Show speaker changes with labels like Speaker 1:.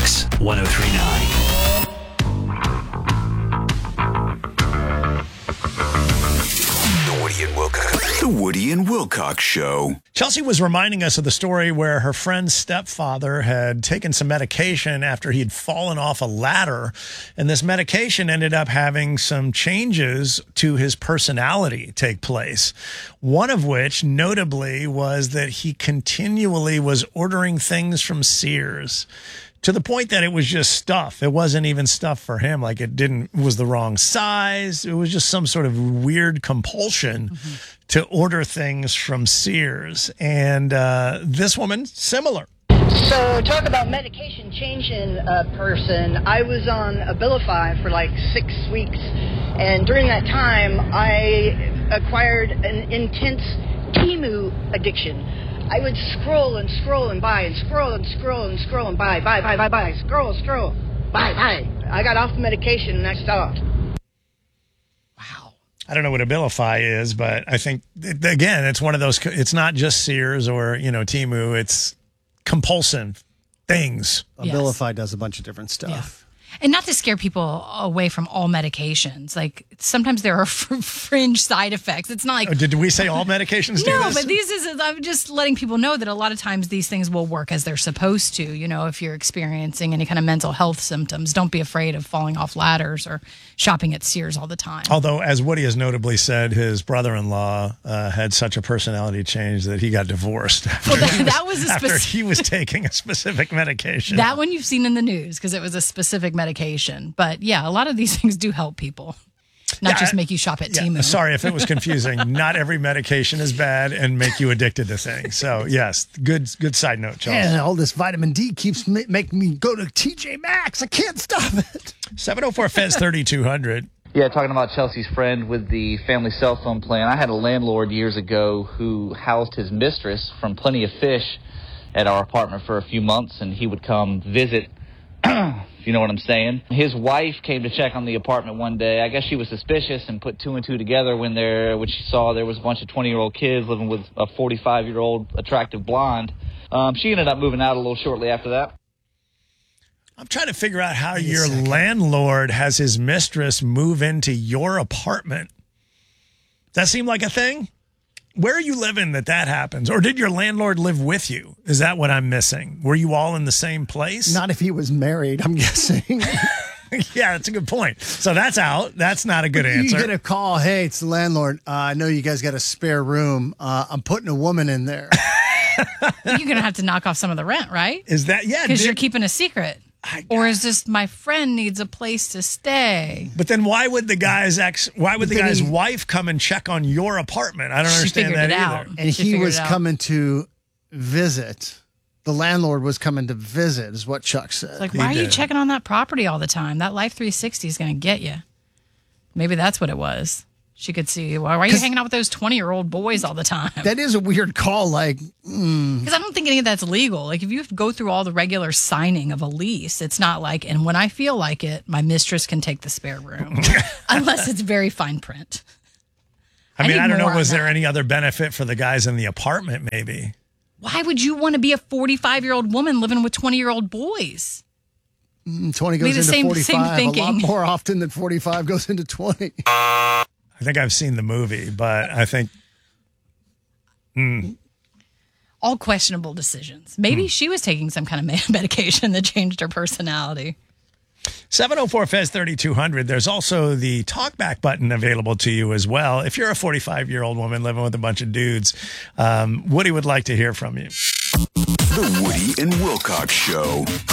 Speaker 1: Kicks 103.9.
Speaker 2: The Woody and Wilcox Show.
Speaker 3: Chelsea was reminding us of the story where her friend's stepfather had taken some medication after he had fallen off a ladder, and this medication ended up having some changes to his personality take place. One of which, notably, was that he continually was ordering things from Sears, to the point that it was just stuff. It wasn't even stuff for him. Like it was the wrong size. It was just some sort of weird compulsion to order things from Sears. And this woman, similar.
Speaker 4: So talk about medication changing a person. I was on Abilify for like 6 weeks. And during that time, I acquired an intense Temu addiction. I would scroll and scroll and buy and scroll and scroll and scroll and buy, scroll, buy. I got off the medication and I stopped.
Speaker 3: Wow. I don't know what Abilify is, but I think, again, it's one of those, it's not just Sears or, Temu, it's compulsive things.
Speaker 5: Abilify does a bunch of different stuff.
Speaker 6: Yeah. And not to scare people away from all medications. Like, sometimes there are fringe side effects. It's not like...
Speaker 3: Did we say all medications do
Speaker 6: No,
Speaker 3: this?
Speaker 6: but I'm just letting people know that a lot of times these things will work as they're supposed to. If you're experiencing any kind of mental health symptoms, don't be afraid of falling off ladders or shopping at Sears all the time.
Speaker 3: Although, as Woody has notably said, his brother-in-law had such a personality change that he got divorced after he was taking a specific medication.
Speaker 6: That one you've seen in the news because it was a specific medication. But yeah, a lot of these things do help people, not just make you shop at Temu.
Speaker 3: Sorry if it was confusing. Not every medication is bad and make you addicted to things. So yes, good side note, Charles.
Speaker 5: And all this vitamin D keeps making me go to TJ Maxx. I can't stop it.
Speaker 3: 704 Fez 3200.
Speaker 7: Yeah, talking about Chelsea's friend with the family cell phone plan. I had a landlord years ago who housed his mistress from Plenty of Fish at our apartment for a few months, and he would come visit. You know what I'm saying? His wife came to check on the apartment one day. I guess she was suspicious and put two and two together when she saw there was a bunch of 20-year-old kids living with a 45-year-old attractive blonde. She ended up moving out a little shortly after that.
Speaker 3: I'm trying to figure out how your landlord has his mistress move into your apartment. Does that seem like a thing? Where are you living that happens? Or did your landlord live with you? Is that what I'm missing? Were you all in the same place?
Speaker 5: Not if he was married, I'm guessing.
Speaker 3: Yeah, that's a good point. So that's out. That's not a good answer.
Speaker 5: You get a call, hey, it's the landlord. I know you guys got a spare room. I'm putting a woman in there.
Speaker 6: You're going to have to knock off some of the rent, right?
Speaker 3: Is that, yeah.
Speaker 6: Because you're keeping a secret. Or is this my friend needs a place to stay?
Speaker 3: But then why would the guy's wife come and check on your apartment? I don't understand that either.
Speaker 5: And he was coming to visit. The landlord was coming to visit, is what Chuck said.
Speaker 6: It's like, why are you checking on that property all the time? That Life 360 is going to get you. Maybe that's what it was. She could see, why are you hanging out with those 20-year-old boys all the time?
Speaker 5: That is a weird call. Like,
Speaker 6: because I don't think any of that's legal. Like, if you go through all the regular signing of a lease, it's not like, and when I feel like it, my mistress can take the spare room. Unless it's very fine print.
Speaker 3: I mean, I don't know. Was there any other benefit for the guys in the apartment, maybe?
Speaker 6: Why would you want to be a 45-year-old woman living with 20-year-old boys?
Speaker 5: 20 goes into 45 a lot more often than 45 goes into 20.
Speaker 3: I think I've seen the movie, but I think...
Speaker 6: All questionable decisions. Maybe she was taking some kind of medication that changed her personality.
Speaker 3: 704 Fez 3200. There's also the talkback button available to you as well. If you're a 45-year-old woman living with a bunch of dudes, Woody would like to hear from you.
Speaker 2: The Woody and Wilcox Show.